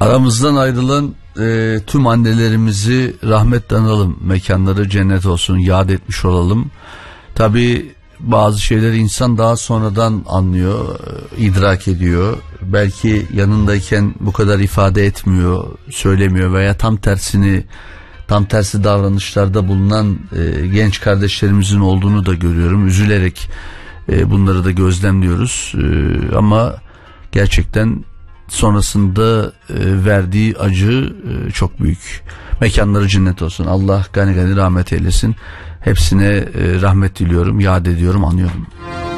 Aramızdan ayrılan tüm annelerimizi rahmetle analım. Mekanları cennet olsun, yad etmiş olalım. Tabii bazı şeyleri insan daha sonradan anlıyor, idrak ediyor. Belki yanındayken bu kadar ifade etmiyor, söylemiyor veya tam tersi davranışlarda bulunan genç kardeşlerimizin olduğunu da görüyorum. Üzülerek bunları da gözlemliyoruz. Ama gerçekten sonrasında verdiği acı çok büyük. Mekanları cennet olsun. Allah gani gani rahmet eylesin. Hepsine rahmet diliyorum, yad ediyorum, anıyorum.